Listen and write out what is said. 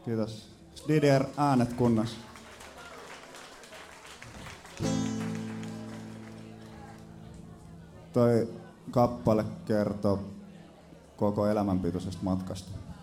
Kiitos. Didier, äänet kunnossa. Toi kappale kertoo koko elämänpituisesta matkasta.